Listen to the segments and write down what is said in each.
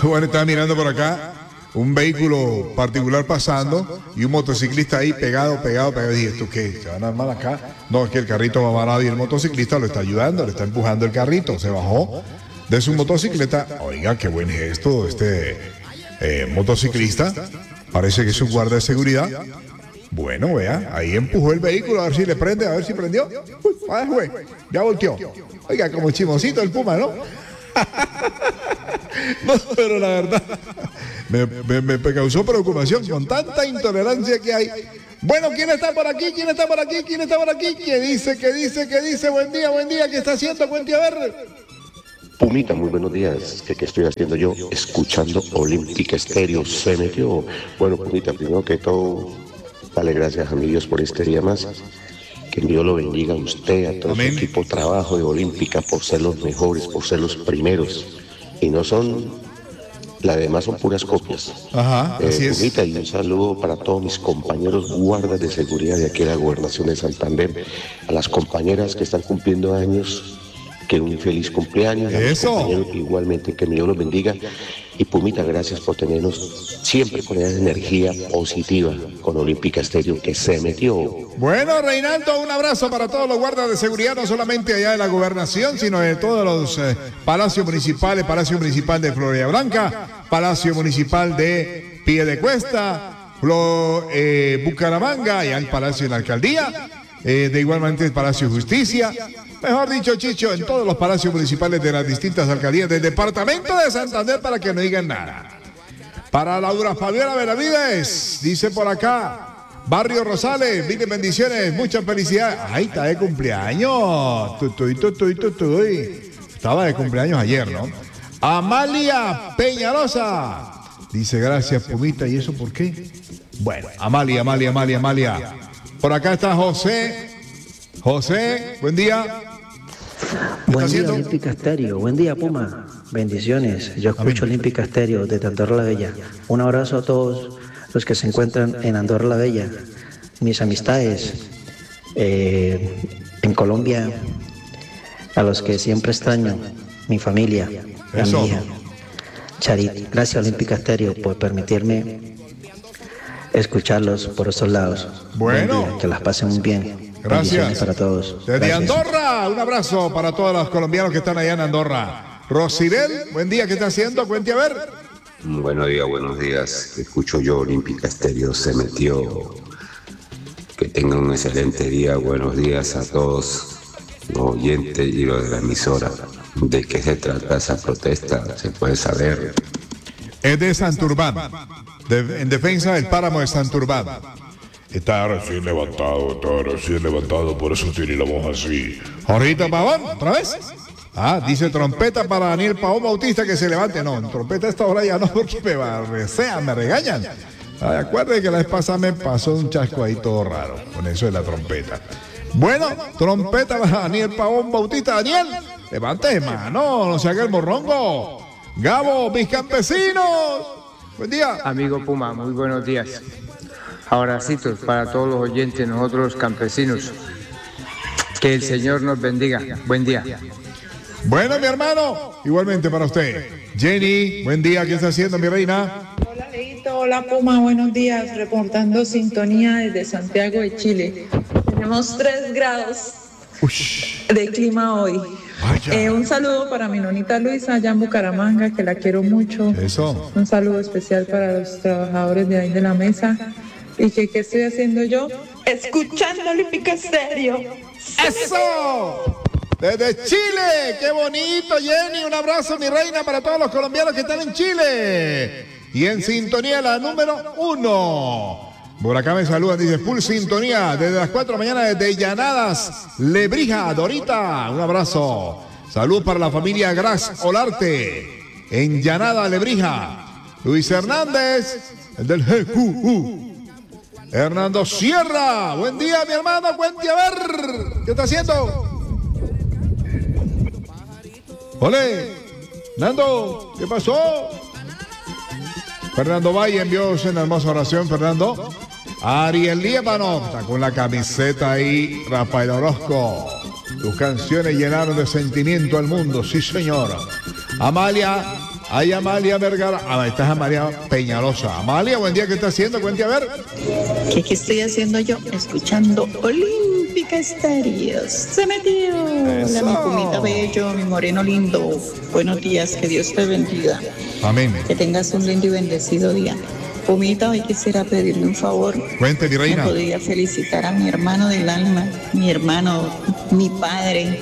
Bueno, estaba mirando por acá un vehículo particular pasando y un motociclista ahí pegado. Dije, ¿esto qué? ¿Se van a armar acá? No, es que el carrito va parado y el motociclista lo está ayudando, le está empujando el carrito. Se bajó de su motocicleta. Oiga, qué buen gesto este motociclista. Parece que es un guardia de seguridad. Bueno, vea, ahí empujó el vehículo, a ver si le prende, a ver si prendió. Uy, güey, ya volteó. Oiga, como chimosito el Puma, ¿no? No, pero la verdad me causó preocupación con tanta intolerancia que hay. Bueno, ¿quién está por aquí? ¿Quién está por aquí? ¿Quién está por aquí? ¿Qué dice? ¿Qué dice? ¿Qué dice? Buen día, ¿qué está haciendo? Cuente a ver. Pumita, muy buenos días. ¿Qué estoy haciendo yo? Escuchando Olímpica Estéreo. Se metió. Bueno, Pumita, primero que todo, dale gracias a mi Dios por este día más. Que Dios lo bendiga a usted, a todo Amén. su equipo de trabajo de Olímpica, por ser los mejores, por ser los primeros. Y no son, las demás son puras copias. Ajá, así es. Pumita, y un saludo para todos mis compañeros guardas de seguridad de aquí de la Gobernación de Santander, a las compañeras que están cumpliendo años, que un feliz cumpleaños. A los Eso. compañeros igualmente, que Dios los bendiga. Y Pumita, gracias por tenernos siempre con esa energía positiva con Olímpica Estéreo que se metió. Bueno, Reinaldo, un abrazo para todos los guardas de seguridad, no solamente allá de la gobernación, sino de todos los palacios municipales, Palacio Municipal de Florida Blanca, Palacio Municipal de Piedecuesta, Bucaramanga, allá el Palacio de la Alcaldía, de igualmente el Palacio de Justicia. Mejor dicho, Chicho, en todos los palacios municipales de las distintas alcaldías del departamento de Santander para que no digan nada. Para Laura Fabiola Benavides, dice por acá, Barrio Rosales, mil bendiciones, muchas felicidades. Ay, está de cumpleaños. Estaba de cumpleaños ayer, ¿no? Amalia Peñalosa. Dice, gracias, Pumita. ¿Y eso por qué? Bueno, Amalia. Por acá está José. José, buen día. Buen día, Olímpica Estéreo. Buen día, Puma. Bendiciones. Yo escucho Olímpica Estéreo desde Andorra la Bella. Un abrazo a todos los que se encuentran en Andorra la Bella. Mis amistades en Colombia, a los que siempre extraño, mi familia, a mi hija, Charit. Gracias, Olímpica Estéreo, por permitirme escucharlos por estos lados. Bueno. Buen día, que las pasen muy bien. Gracias. Para todos. Desde Gracias. Andorra, un abrazo para todos los colombianos que están allá en Andorra. Rosibel, buen día, ¿qué está haciendo? Cuente a ver. Buenos días. Escucho yo Olímpica Estéreo, se metió. Que tengan un excelente día. Buenos días a todos los oyentes y los de la emisora. ¿De qué se trata esa protesta? ¿Se puede saber? Es de Santurbán, en defensa del páramo de Santurbán. Está recién levantado, por eso tiene la voz así. Jorgito Pavón, ¿otra vez? Dice trompeta para Daniel Pavón Bautista que se levante. No, trompeta a esta hora ya no, porque me regañan. Acuérdense que la vez pasada me pasó un chasco ahí todo raro, con eso de la trompeta. Bueno, trompeta para Daniel Pavón Bautista. Daniel, levante mano, no se haga el morrongo. Gabo, mis campesinos. Buen día. Amigo Puma, muy buenos días. Abracitos para todos los oyentes, nosotros los campesinos. Que el Señor nos bendiga. Buen día. Bueno, mi hermano, igualmente para usted. Jenny, buen día, ¿qué está haciendo, mi reina? Hola, Leito, hola, Puma, buenos días. Reportando sintonía desde Santiago de Chile. Tenemos 3 grados de clima hoy. Un saludo para mi nonita Luisa allá en Bucaramanga, que la quiero mucho. Eso. Un saludo especial para los trabajadores de ahí de la mesa. ¿Y qué estoy haciendo yo? Escuchando Olímpica Estéreo. ¡Eso! Desde Chile, qué bonito, Jenny. Un abrazo, mi reina, para todos los colombianos que están en Chile. Y en sintonía la número 1. Por acá me saludan, dice full sintonía desde las 4 de la mañana desde Llanadas, Lebrija, Dorita. Un abrazo. Salud para la familia Gras Olarte en Llanada, Lebrija. Luis Hernández, el del GQU. Hernando Sierra, buen día, mi hermano, cuente a ver. ¿Qué está haciendo? Ole, Nando, ¿qué pasó? Fernando Valle envió una hermosa oración, Fernando. Ariel Líbano, está con la camiseta ahí, Rafael Orozco. Tus canciones llenaron de sentimiento al mundo, sí señor. Amalia Hay Amalia Vergara. Esta es Amalia Peñalosa. Amalia, buen día, ¿qué está haciendo? Cuente a ver. ¿Qué estoy haciendo yo? Escuchando Olímpica Estéreo. Se metió. Hola, mi Pumita bello, mi moreno lindo. Buenos días, que Dios te bendiga. Amén. Que tengas un lindo y bendecido día. Pumita, hoy quisiera pedirle un favor. Cuente, mi reina. Me podría felicitar a mi hermano del alma, mi hermano, mi padre.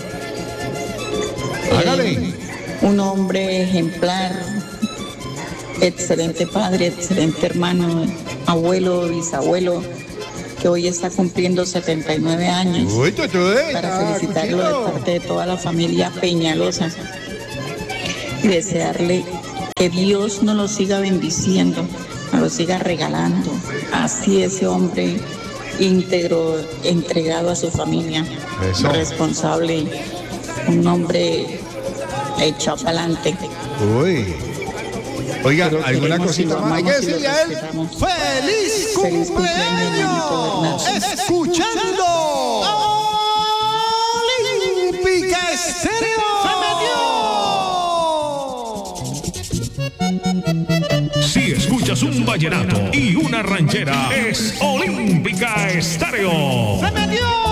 Hágale. Un hombre ejemplar, excelente padre, excelente hermano, abuelo, bisabuelo, que hoy está cumpliendo 79 años. Uy, para felicitarlo de parte de toda la familia Peñalosa y desearle que Dios nos lo siga bendiciendo, nos lo siga regalando. Así ese hombre íntegro, entregado a su familia, responsable, un hombre echado para adelante. Uy. Oiga, ¿alguna cosita más? Hay que decirle a él. ¡Feliz cumpleaños! Escuchando Olímpica Estéreo. Si escuchas un vallenato y una ranchera, es Olímpica Estéreo. ¡Se metió!